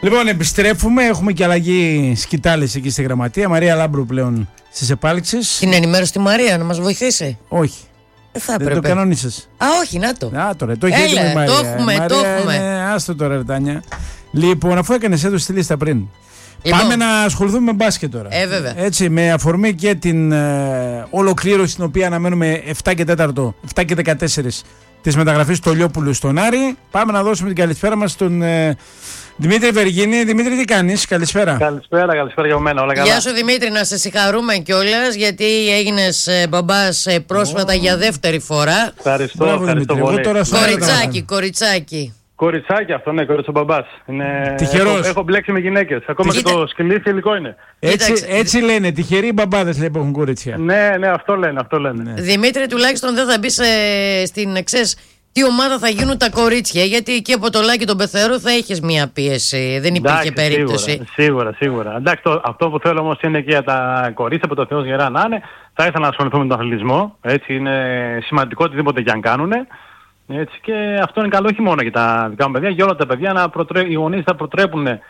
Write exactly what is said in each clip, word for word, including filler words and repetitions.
Λοιπόν, επιστρέφουμε. Έχουμε και αλλαγή σκητάλης εκεί στη γραμματεία. Μαρία Λάμπρου πλέον στις επάλξεις. Την ενημέρωση τη Μαρία να μας βοηθήσει. Όχι. Ε, θα Δεν το κανόνισες. Α, όχι, να το. Α, τώρα, το έχει Έλα, έτοιμο η Μαρία. το έχουμε, Μαρία, το έχουμε. Είναι, άστο τώρα, Ρετάνια. Λοιπόν, αφού έκανες έδωση τη λίστα πριν. Λοιπόν. Πάμε να ασχοληθούμε με μπάσκετ τώρα. Ε, βέβαια. Έτσι, με αφορμή και την ε, ολοκλήρωση την οποία αναμένουμε επτά και τέσσερα, επτά και δεκατέσσερα της μεταγραφής του Λιόπουλου στον Άρη. Πάμε να δώσουμε την καλησπέρα μας στον ε, Δημήτρη Βεργίνη. Δημήτρη, τι κάνεις? Καλησπέρα. Καλησπέρα, καλησπέρα για μένα. Όλα καλά. Γεια σου Δημήτρη, να σε συγχαρούμε κιόλας γιατί έγινες ε, μπαμπάς ε, πρόσφατα oh. για δεύτερη φορά. Ευχαριστώ, Μπράβο, ευχαριστώ πολύ. Κοριτσάκι, κοριτσάκι. Κοριτσάκι αυτό, ναι, κορίτσο μπαμπάς. Είναι... Τυχερός. Έχω, έχω μπλέξει με γυναίκες. Ακόμα Κοίτα... και το σκυλί θηλυκό είναι. Έτσι, Κοίταξε. έτσι λένε, τυχεροί μπαμπάδες λέει που έχουν κορίτσια. Ναι, ναι, αυτό λένε, αυτό λένε. Ναι. Δημήτρη, τουλάχιστον δεν θα μπει ε, στην εξές τι ομάδα θα γίνουν τα κορίτσια. Γιατί εκεί από το Λάκη τον Πεθερό θα έχεις μία πίεση. Δεν υπήρχε Εντάξει, περίπτωση. Σίγουρα, σίγουρα, σίγουρα. Εντάξει, το, αυτό που θέλω όμως είναι και για τα κορίτσια που το Θεός γερά να είναι. Θα ήθελα να ασχοληθούμε με τον αθλητισμό. Έτσι είναι σημαντικό οτιδήποτε και αν κάνουν. Έτσι, και αυτό είναι καλό όχι μόνο για τα δικά μου παιδιά, για όλα τα παιδιά. Να προτρέ... Οι γονείς θα προτρέπουν ε,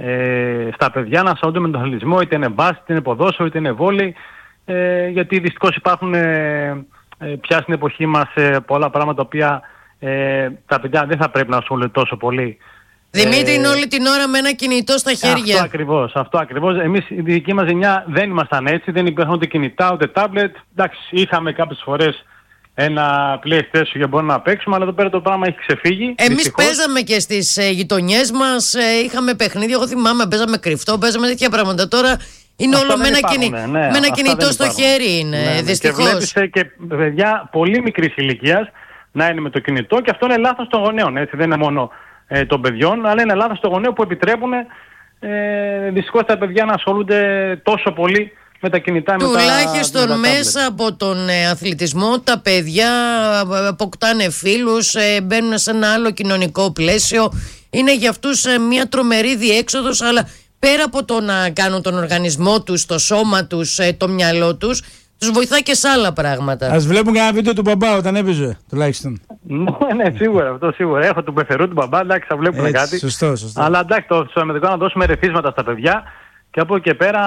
στα παιδιά να ασχολούνται με τον αθλητισμό, είτε είναι μπάσκετ, είτε είναι ποδόσφαιρο, είτε είναι βόλεϊ. Ε, γιατί δυστυχώς υπάρχουν ε, ε, πια στην εποχή μας ε, πολλά πράγματα τα οποία ε, τα παιδιά δεν θα πρέπει να ασχολούνται τόσο πολύ. Δημήτρη, ε, είναι όλη την ώρα με ένα κινητό στα χέρια. Αυτό ακριβώς, αυτό ακριβώς. Εμείς η δική μας γενιά δεν ήμασταν έτσι, δεν υπήρχαν ούτε κινητά ούτε τάμπλετ. Εντάξει, είχαμε κάποιες φορές ένα PlayStation για μπορούμε να παίξουμε, αλλά εδώ πέρα το πράγμα έχει ξεφύγει. Εμείς δυστυχώς. παίζαμε και στις ε, γειτονιές μας, ε, είχαμε παιχνίδια, εγώ θυμάμαι, παίζαμε κρυφτό, παίζαμε τέτοια πράγματα. Τώρα είναι Αυτά όλο με ένα, υπάρχουν, κινη... ναι, με ένα κινητό στο υπάρχουν. χέρι είναι, ναι, ναι. δυστυχώς. Και βλέπεις ε, και παιδιά πολύ μικρής ηλικίας να είναι με το κινητό και αυτό είναι λάθος των γονέων. Έτσι. Δεν είναι μόνο ε, των παιδιών, αλλά είναι λάθος των γονέων που επιτρέπουν ε, δυστυχώς τα παιδιά να ασχολούνται τόσο πολύ με τα κινητά. Τουλάχιστον με τα, με τα μέσα από τον ε, αθλητισμό τα παιδιά ε, αποκτάνε φίλους, ε, μπαίνουν σε ένα άλλο κοινωνικό πλαίσιο. Είναι για αυτούς ε, μια τρομερή διέξοδος, αλλά πέρα από το να κάνουν τον οργανισμό τους, το σώμα τους, ε, το μυαλό τους, τους βοηθά και σε άλλα πράγματα. Ας βλέπουν κανένα βίντεο του μπαμπά όταν έπαιζε, τουλάχιστον. Ναι, ναι, σίγουρα, αυτό σίγουρα. Έχω του Πεθερού, του μπαμπά, εντάξει, θα βλέπουν Έτσι, κάτι. Σωστό, σωστό. Αλλά εντάξει, το σημαντικό να δώσουμε ρεθίσματα στα παιδιά και από εκεί και πέρα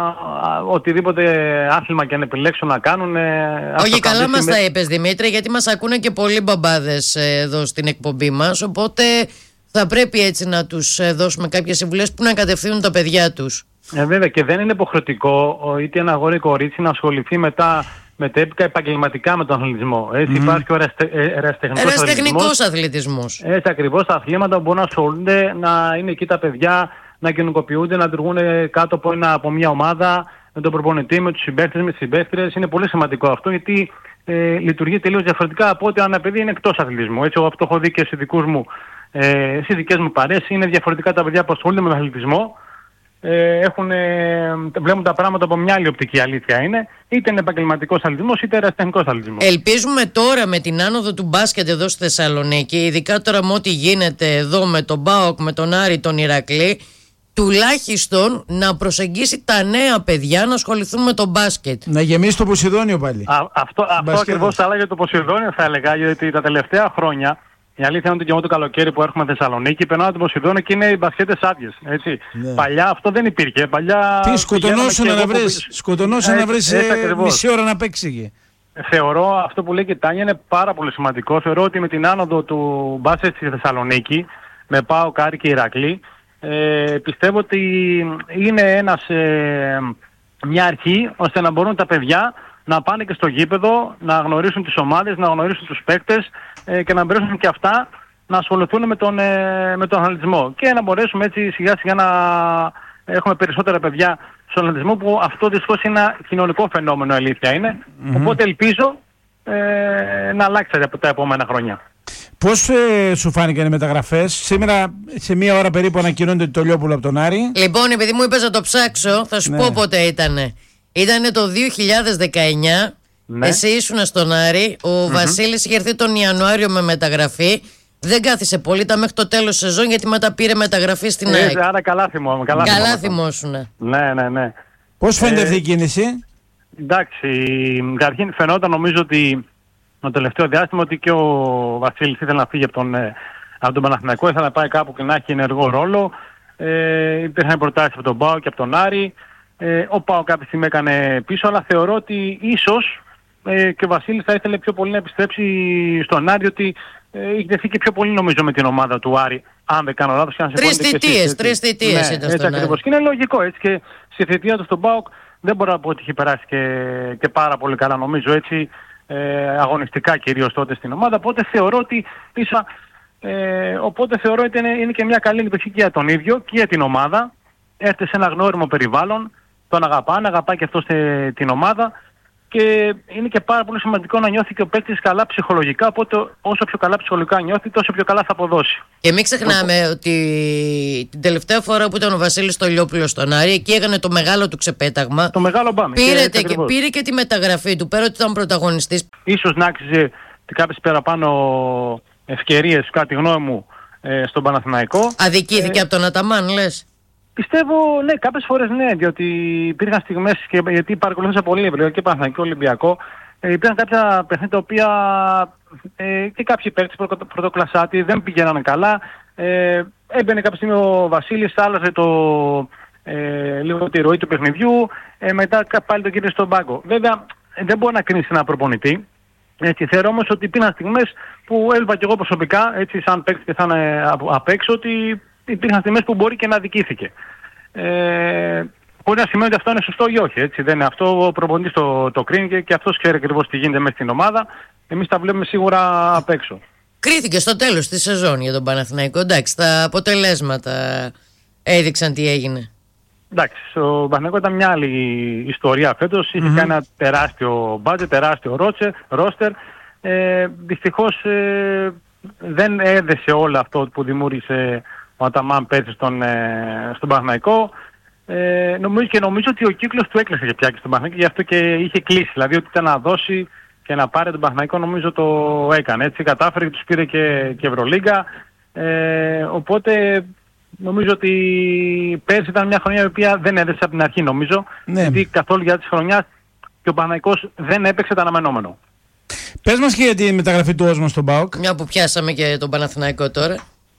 οτιδήποτε άθλημα και αν επιλέξουν να κάνουν. Όχι, καλά μας τα είπες Δημήτρη, γιατί μας ακούνε και πολλοί μπαμπάδες εδώ στην εκπομπή μας, οπότε θα πρέπει έτσι να τους δώσουμε κάποιες συμβουλές που να κατευθύνουν τα παιδιά τους. Ε, βέβαια, και δεν είναι υποχρεωτικό είτε ένα αγόρι ή κορίτσι να ασχοληθεί μετά με τα έπικα επαγγελματικά με τον αθλητισμό. Έτσι, mm-hmm. υπάρχει ο ερασιτεχνικός αθλητισμός. αθλητισμός. Έτσι ακριβώς, τα αθλήματα που μπορούν να ασχολούνται, να είναι εκεί τα παιδιά, να κοινωνικοποιούνται, να λειτουργούν κάτω από, ένα, από μια ομάδα, με τον προπονητή, με τους συμπαίκτες, με τις συμπαίκτριες. Είναι πολύ σημαντικό αυτό, γιατί ε, λειτουργεί τελείως διαφορετικά από ότι ένα παιδί είναι εκτός αθλητισμού. Έτσι, εγώ αυτό έχω δει και στους δικούς μου, ε, στις δικές μου παρέες. Είναι διαφορετικά τα παιδιά που ασχολούνται με τον αθλητισμό. Ε, έχουν, ε, βλέπουν τα πράγματα από μια άλλη οπτική, αλήθεια είναι, είτε είναι επαγγελματικός αθλητισμός είτε ερασιτεχνικός αθλητισμός. Ελπίζουμε τώρα με την άνοδο του μπάσκετ εδώ στη Θεσσαλονίκη, ειδικά τώρα με ό,τι γίνεται εδώ με τον ΠΑΟΚ, με τον Άρη, τον Ηρακλή, τουλάχιστον να προσεγγίσει τα νέα παιδιά να ασχοληθούν με τον μπάσκετ. Να γεμίσει το Ποσειδόνιο πάλι. Α, αυτό αυτό ακριβώς θα έλεγα, το Ποσειδόνιο θα έλεγα, γιατί τα τελευταία χρόνια η αλήθεια είναι ότι και εγώ το καλοκαίρι που έρχομαι Θεσσαλονίκη περνάω το Ποσειδόνιο και είναι οι μπασκέτες άδειες. Έτσι. Ναι. Παλιά αυτό δεν υπήρχε. Παλιά τι σκοτωνόσουν να βρεις, που... σκοτωνόσουν να βρεις ε, μισή ώρα να παίξει. Θεωρώ αυτό που λέει και η Τάνια είναι πάρα πολύ σημαντικό. Θεωρώ ότι με την άνοδο του μπάσκετ στη Θεσσαλονίκη, με ΠΑΟΚ, Άρη και Ηρακλή, ε, πιστεύω ότι είναι ένας, ε, μια αρχή ώστε να μπορούν τα παιδιά να πάνε και στο γήπεδο, να γνωρίσουν τις ομάδες, να γνωρίσουν τους παίκτες ε, και να μπορέσουν και αυτά να ασχοληθούν με τον, ε, με τον αθλητισμό. Και να μπορέσουμε έτσι σιγά σιγά να έχουμε περισσότερα παιδιά στον αθλητισμό, που αυτό δυστυχώς είναι ένα κοινωνικό φαινόμενο, αλήθεια είναι. Mm-hmm. Οπότε ελπίζω ε, να αλλάξει από τα επόμενα χρόνια. Πώς ε, σου φάνηκαν οι μεταγραφές? Σήμερα σε μία ώρα περίπου ανακοινώνεται το Λιόπουλο από τον Άρη. Λοιπόν, επειδή μου είπες να το ψάξω, θα σου ναι. πω πότε ήτανε. Ήτανε το δύο χιλιάδες δεκαεννιά, ναι. Εσύ ήσουν στον Άρη, ο mm-hmm. Βασίλης είχε έρθει τον Ιανουάριο με μεταγραφή. Δεν κάθισε πολύ, ήταν μέχρι το τέλος σεζόν, γιατί μετά πήρε μεταγραφή στην ΑΕΚ. Ε, άρα καλά θυμόμαι. Καλά, καλά θυμόσουνα. Ναι, ναι, ναι. Πώς φαίνεται ε, αυτή η κίνηση? Εντάξει, καταρχήν φαινόταν νομίζω ότι το τελευταίο διάστημα ότι και ο Βασίλης ήθελε να φύγει από τον, από τον Παναθηναϊκό, ήθελε να πάει κάπου και να έχει ενεργό ρόλο. Ε, υπήρχαν προτάσεις από τον ΠΑΟΚ και από τον Άρη. Ε, ο ΠΑΟΚ κάποια στιγμή έκανε πίσω, αλλά θεωρώ ότι ίσως ε, και ο Βασίλης θα ήθελε πιο πολύ να επιστρέψει στον Άρη, ότι ε, έχει δεθεί και πιο πολύ νομίζω με την ομάδα του Άρη. Αν δεν κάνω λάθος και αν τρεις θητείες, τρεις θητείες ναι, ήταν έτσι στον ακριβώς. Άρη. Και είναι λογικό έτσι, και στη θητεία του στον ΠΑΟΚ δεν μπορώ να πω ότι έχει περάσει και, και πάρα πολύ καλά νομίζω έτσι, ε, αγωνιστικά κυρίως τότε στην ομάδα. Οπότε θεωρώ ότι πίσω, ε, οπότε θεωρώ ότι είναι, είναι και μια καλή επιλογή και για τον ίδιο και για την ομάδα. Έρχεται σε ένα γνώριμο περιβάλλον, τον αγαπάνε, αγαπάει και αυτό την ομάδα. Και είναι και πάρα πολύ σημαντικό να νιώθει και ο παίκτης καλά ψυχολογικά, οπότε όσο πιο καλά ψυχολογικά νιώθει, τόσο πιο καλά θα αποδώσει. Και μην ξεχνάμε το... ότι την τελευταία φορά που ήταν ο Βασίλης Στολιόπουλος στον Άρη, εκεί έκανε το μεγάλο του ξεπέταγμα. Το μεγάλο μπάμε. Πήρε και, και, πήρε και τη μεταγραφή του, πέρα ότι ήταν πρωταγωνιστής. Ίσως να άξιζε κάποιες παραπάνω ευκαιρίες, κάτι γνώμη μου, ε, στον Παναθηναϊκό. Αδικήθηκε ε... από τον Αταμάν, λες? Πιστεύω, ναι, κάποιες φορές ναι, διότι υπήρχαν στιγμές, και, γιατί παρακολουθούσα πολύ και Παναθηναϊκό Ολυμπιακό, ε, υπήρχαν κάποια παιχνίδια τα οποία ε, και κάποιοι παίκτες πρωτοκλασσάτοι δεν πηγαίνανε καλά. Ε, έμπαινε κάποια στιγμή ο Βασίλης, άλλαζε το, ε, λίγο τη ροή του παιχνιδιού, ε, μετά πάλι τον κύριε στον πάγκο. Βέβαια, δεν μπορεί να κρίνει ένα προπονητή. Έτσι, θεωρώ όμως ότι υπήρχαν στιγμές που έλβα και εγώ προσωπικά, έτσι, σαν παίκτης και σαν ε, απ' έξω, ότι υπήρχαν στιγμές που μπορεί και να αδικήθηκε. Ε, μπορεί να σημαίνει ότι αυτό είναι σωστό ή όχι. Έτσι. Δεν είναι αυτό. Ο προπονητής το, το κρίνει και, και αυτός ξέρει ακριβώς τι γίνεται μέσα στην ομάδα. Εμείς τα βλέπουμε σίγουρα απ' έξω. Κρίθηκε στο τέλος της σεζόν για τον Παναθηναϊκό. Εντάξει, τα αποτελέσματα έδειξαν τι έγινε. Εντάξει, ο Παναθηναϊκός ήταν μια άλλη ιστορία φέτος. Mm-hmm. Είχε κάνει ένα τεράστιο μπάτζετ, τεράστιο ρόστερ. Ε, δυστυχώς ε, δεν έδεσε όλο αυτό που δημιούργησε ο Αταμάν πέρσι στον, ε, στον Παναθηναϊκό. Ε, νομίζω και νομίζω ότι ο κύκλος του έκλεισε και πια και στον Παναθηναϊκό, γι' αυτό και είχε κλείσει. Δηλαδή ότι ήταν να δώσει και να πάρει τον Παναθηναϊκό, νομίζω το έκανε. Έτσι κατάφερε και τους πήρε και, και Ευρωλίγκα. Ε, οπότε νομίζω ότι πέρσι ήταν μια χρονιά η οποία δεν έδεσε από την αρχή νομίζω. Ναι. Γιατί καθόλου για τις χρονιάς και ο Παναθηναϊκός δεν έπαιξε το αναμενόμενο. Πες μας και για τη μεταγραφή του Όσμο στον ΠΑΟΚ. Μια που πιάσαμε και τον Παναθηναϊκό τώρα.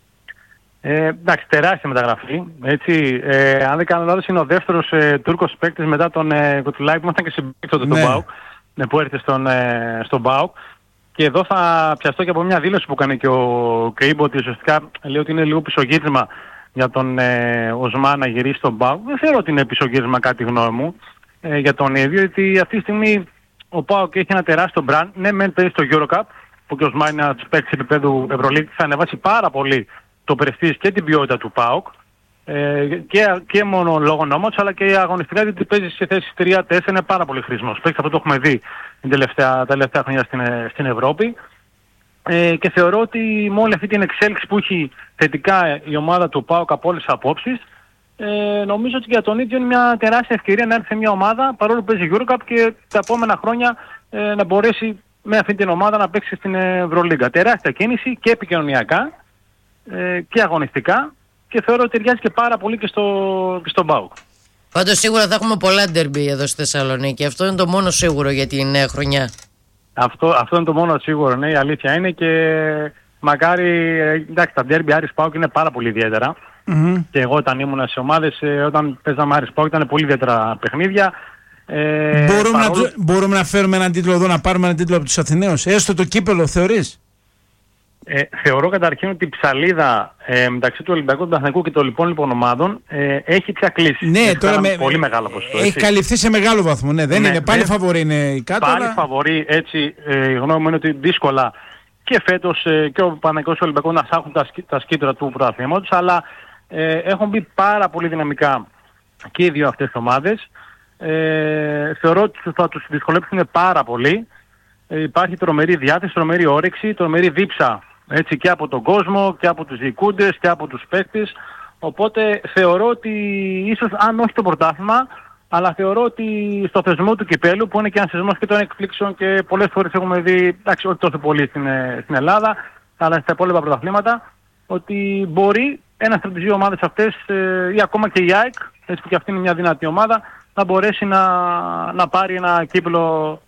Ε, εντάξει, τεράστια μεταγραφή. Έτσι, ε, αν δεν κάνω λάθος, είναι ο δεύτερος ε, Τούρκος παίκτης μετά τον ε, Κοτουλάκη που ήμασταν και συμπαίκτοντα ναι. στον ΠΑΟΚ, ε, που έρθει στον, ε, στον ΠΑΟΚ. Και εδώ θα πιαστώ και από μια δήλωση που έκανε και ο Κρήμπο, ότι ουσιαστικά λέει ότι είναι λίγο πισωγύρισμα για τον ε, Οσμά να γυρίσει στον ΠΑΟΚ. Δεν θεωρώ ότι είναι πισωγύρισμα, κάτι γνώμη μου, ε, για τον ίδιο, γιατί αυτή τη στιγμή ο ΠΑΟΚ έχει ένα τεράστιο brand. Ναι, μεν παίζει στο EuroCup, που και ο Οσμά είναι ένας παίκτης επίπεδου Ευρωλίγ, θα ανεβάσει πάρα πολύ το πρεστίζ και την ποιότητα του ΠΑΟΚ, ε, και, και μόνο λόγω ονόματος, αλλά και αγωνιστικά, γιατί παίζει σε θέσεις τρία τέσσερα, είναι πάρα πολύ χρήσιμος. Παίξει, αυτό το έχουμε δει την τελευταία, τα τελευταία χρόνια στην, στην Ευρώπη. Ε, και θεωρώ ότι με όλη αυτή την εξέλιξη που έχει θετικά η ομάδα του ΠΑΟΚ από όλες τις απόψεις, ε, νομίζω ότι για τον ίδιο είναι μια τεράστια ευκαιρία να έρθει σε μια ομάδα, παρόλο που παίζει EuroCup, και τα επόμενα χρόνια ε, να μπορέσει με αυτή την ομάδα να παίξει στην Ευρωλίγκα. Τεράστια κίνηση και επικοινωνιακά και αγωνιστικά, και θεωρώ ότι ταιριάζει και πάρα πολύ και, στο, και στον ΠΑΟΚ. Πάντως σίγουρα θα έχουμε πολλά ντερμπι εδώ στη Θεσσαλονίκη. Αυτό είναι το μόνο σίγουρο για την νέα χρονιά. Αυτό, αυτό είναι το μόνο σίγουρο, ναι, η αλήθεια είναι. Και μακάρι, εντάξει, τα ντερμπι Άρης ΠΑΟΚ είναι πάρα πολύ ιδιαίτερα. Mm-hmm. Και εγώ όταν ήμουν σε ομάδες, όταν παίζαμε Άρης ΠΑΟΚ, ήταν πολύ ιδιαίτερα παιχνίδια. Ε, μπορούμε, παρόλο... να, μπορούμε να φέρουμε έναν τίτλο εδώ, να πάρουμε έναν τίτλο από τους Αθηναίους, έστω το κύπελο, θεωρείς? Ε, θεωρώ καταρχήν ότι η ψαλίδα ε, μεταξύ του Ολυμπιακού, του Παναθηναϊκού και των λοιπόν λοιπόν ομάδων ε, έχει πια κλείσει. Ναι, έχει τώρα με, πολύ μεγάλο ποσοστό. Έχει έτσι καλυφθεί σε μεγάλο βαθμό. Ναι, δεν ναι, είναι. Πάλι φαβορί είναι η κάτω. Πάλι αλλά... φαβορί, έτσι. Ε, η γνώμη μου είναι ότι δύσκολα και φέτος ε, και ο Παναθηναϊκός και ο Ολυμπιακός να σάχουν τα, τα σκήτρα του πρωταθλήματος, αλλά ε, έχουν μπει πάρα πολύ δυναμικά και οι δύο αυτές τις ομάδες. Ε, θεωρώ ότι θα τους δυσκολέψουν πάρα πολύ. Ε, υπάρχει τρομερή διάθεση, τρομερή όρεξη, τρομερή δίψα, έτσι, και από τον κόσμο και από τους διοικούντες και από τους παίκτες. Οπότε θεωρώ ότι ίσως, αν όχι το πρωτάθλημα, αλλά θεωρώ ότι στο θεσμό του κυπέλου, που είναι και ένας θεσμός και των εκπλήξεων, και πολλές φορές έχουμε δει, εντάξει, όχι τόσο πολύ στην, στην Ελλάδα, αλλά στα υπόλοιπα πρωταθλήματα, ότι μπορεί ένας από τις δύο ομάδες αυτές, ε, ή ακόμα και η ΑΕΚ, έτσι που και αυτή είναι μια δυνατή ομάδα, να μπορέσει να, να πάρει ένα κύπελο